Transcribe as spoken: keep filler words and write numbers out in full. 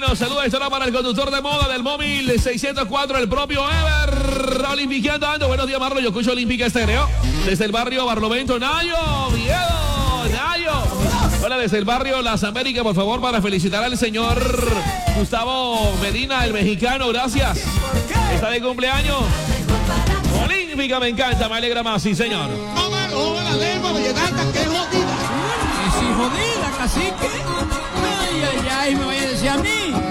cumpleaños. Saludos extra para el conductor de moda del móvil seiscientos cuatro, el propio Ever. Olimpiqueando, ando. Buenos días, Marlo. Yo escucho Olímpica Estéreo. Desde el barrio Barlovento, Nayo. Miedo, Nayo. Hola, desde el barrio Las Américas, por favor, para felicitar al señor Gustavo Medina, el mexicano. Gracias. Está de cumpleaños. Olímpica, me encanta, me alegra más, sí, señor. Hola, lengua, vallenata, que jodida. Que si jodida, cacique. Ay, ay, ay, me vaya a decir a mí.